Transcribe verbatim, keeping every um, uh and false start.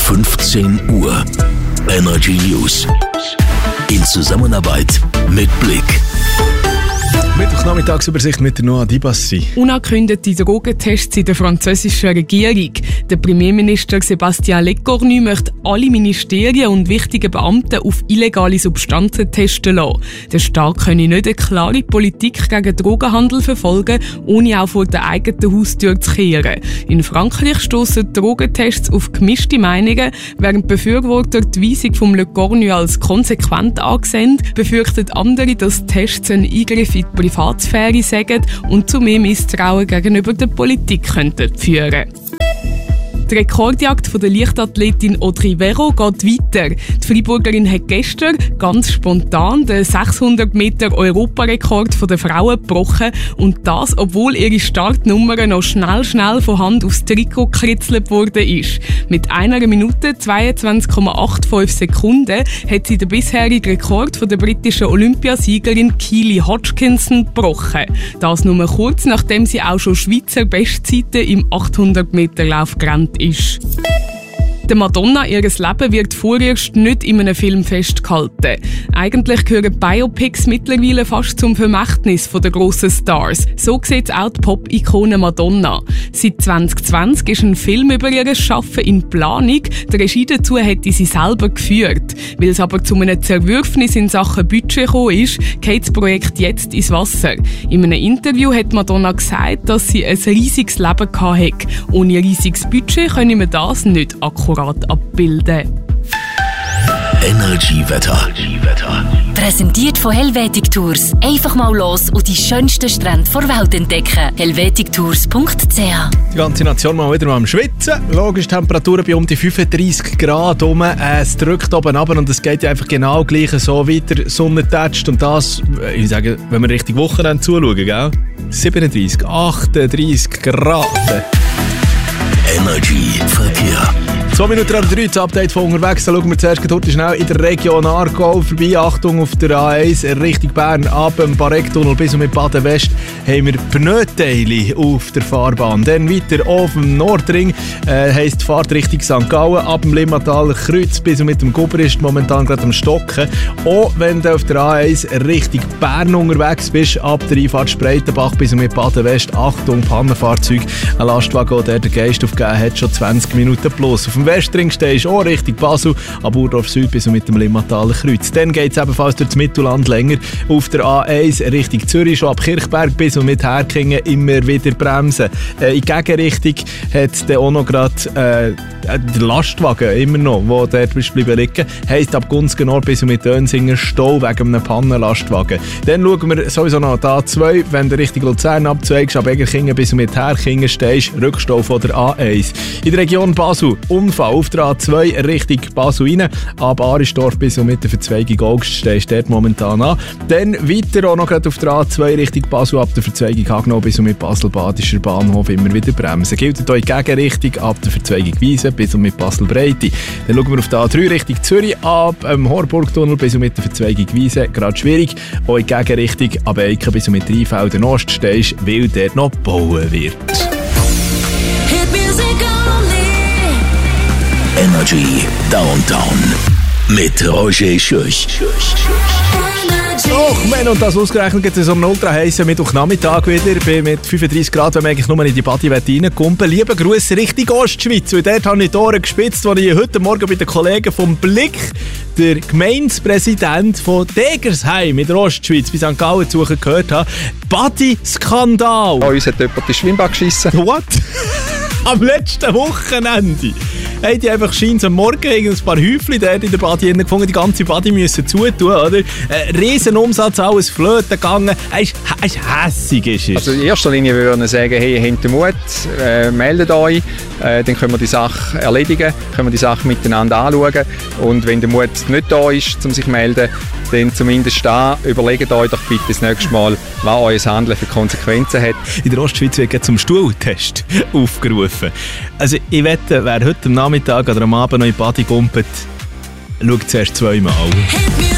fünfzehn Uhr. Energy News. In Zusammenarbeit mit Blick. Mittwochnachmittagsübersicht mit der Noah Dibassi. Unangekündigte Drogentests in der französischen Regierung. Der Premierminister Sébastien Lecornu möchte alle Ministerien und wichtige Beamte auf illegale Substanzen testen lassen. Der Staat könne nicht eine klare Politik gegen Drogenhandel verfolgen, ohne auch vor der eigenen Haustür zu kehren. In Frankreich stossen Drogentests auf gemischte Meinungen, während Befürworter die Weisung vom Lecornu als konsequent angesehen, befürchten andere, dass Tests einen Eingriff in die Privatsphäre sagen und zu mehr Misstrauen gegenüber der Politik könnten führen. Die Rekordjagd von der Leichtathletin Audrey Vero geht weiter. Die Freiburgerin hat gestern ganz spontan den sechshundert Meter Europarekord der Frauen gebrochen und das, obwohl ihre Startnummer noch schnell schnell von Hand aufs Trikot gekritzelt worden ist. Mit einer Minute zweiundzwanzig Komma fünfundachtzig Sekunden hat sie den bisherigen Rekord von der britischen Olympiasiegerin Keely Hodgkinson gebrochen. Das nur kurz, nachdem sie auch schon Schweizer Bestzeiten im achthundert Meter Lauf gerannt ist. Der Madonna, ihr Leben wird vorerst nicht in einem Film festgehalten. Eigentlich gehören Biopics mittlerweile fast zum Vermächtnis der grossen Stars. So sieht auch die Pop-Ikone Madonna. Seit zwanzig zwanzig ist ein Film über ihr Schaffen in Planung. Die Regie dazu hätte sie selber geführt. Weil es aber zu einem Zerwürfnis in Sachen Budget gekommen ist, geht das Projekt jetzt ins Wasser. In einem Interview hat Madonna gesagt, dass sie ein riesiges Leben hatte. Ohne riesiges Budget könne man das nicht akkurat abbilden. Energy Wetter. Präsentiert von Helvetic Tours. Einfach mal los und die schönsten Strände der Welt entdecken. helvetic tours punkt c h. Die ganze Nation mal wieder mal am Schwitzen. Logisch, Temperaturen bei um die fünfunddreissig Grad rum. Äh, es drückt oben runter und es geht ja einfach genau gleich so weiter. Sonne tätscht und das, ich sage, wenn wir Richtung Wochenende zuschauen, gell? siebenunddreissig, achtunddreissig Grad. Energy Verkehr. zwei Minuten ab drei, das Update von unterwegs. Da schauen wir zuerst heute schnell in der Region Aargau vorbei. Achtung auf der A eins Richtung Bern ab dem Barektunnel bis und mit Baden West haben wir Pneuteile auf der Fahrbahn. Dann weiter auf dem Nordring äh, heisst die Fahrt Richtung Sankt Gallen ab dem Limmataler Kreuz bis und mit dem Guber ist momentan gerade am Stocken. Auch wenn du auf der A eins Richtung Bern unterwegs bist, ab der Einfahrt Spreitenbach bis und mit Baden West. Achtung, Pannenfahrzeug. Ein Lastwagen, der den Geist aufgegeben hat, schon zwanzig Minuten plus. Auf dem Westring stehst du auch Richtung Basel, ab Urdorf Süd bis und mit dem Limmataler Kreuz. Dann geht es ebenfalls durch das Mittelland länger auf der A eins Richtung Zürich, schon ab Kirchberg bis und mit Herkingen immer wieder bremsen. Äh, in Gegenrichtung hat dann auch noch gerade äh, der Lastwagen immer noch, der dort ist bleiben liegen, heisst ab Gunzgenor bis und mit Dönsinger Stau wegen einem Pannenlastwagen. Dann schauen wir sowieso noch die A zwei, wenn du Richtung Luzern abzweigst, ab Egerkingen bis und mit Herkingen stehst, Rückstau von der A eins. In der Region Basel, Unfall auf der A zwei Richtung Basel rein, ab Aristorf bis und mit der Verzweigung Augst stehst du dort momentan an. Dann weiter auch noch gerade auf der A zwei Richtung Basel, ab der Verzweigung Hagnau bis und mit Basel-Badischer Bahnhof immer wieder bremsen. Gilt hier in Gegenrichtung ab der Verzweigung Wiese bis und mit Basel-Breite. Dann schauen wir auf der A drei Richtung Zürich, ab dem Horburgtunnel bis und mit der Verzweigung Wiese, gerade schwierig. Auch in Gegenrichtung ab Eiken bis und mit Rheinfelden Ost stehst, weil dort noch gebaut wird. Energy Downtown mit Roger Schürch. Och, man, und das ausgerechnet gibt es so einen ultra heissen Mittwochnachmittag wieder, bei mit fünfunddreissig Grad, wenn man eigentlich nur in die Body reinkumpen. Liebe Grüße Richtung Ostschweiz, und dort habe ich die Ohren gespitzt, als ich heute Morgen bei den Kollegen vom Blick der Gemeindepräsident von Degersheim in der Ostschweiz bei Sankt Gallen zu suchen gehört habe. Body-Skandal! Oh, uns hat jemand ins Schwimmbad geschissen. What? Am letzten Wochenende haben die einfach scheint am Morgen ein paar Häufchen dort in der Badi gefunden, die ganze Badi müssen zutun, oder? Äh, Riesenumsatz, alles flöten gegangen. Es ist hässig. Ist es. Also in erster Linie würde ich sagen, hey, habt den Mut, äh, meldet euch, äh, dann können wir die Sache erledigen, können wir die Sache miteinander anschauen. Und wenn der Mut nicht da ist, um sich zu melden, dann zumindest da, überlegt euch doch bitte das nächste Mal, was euer Handeln für Konsequenzen hat. In der Ostschweiz wird zum Stuhltest aufgerufen. Also ich wette, wer heute am Nachmittag oder am Abend noch in die Badi gumpet, schaut zuerst zweimal.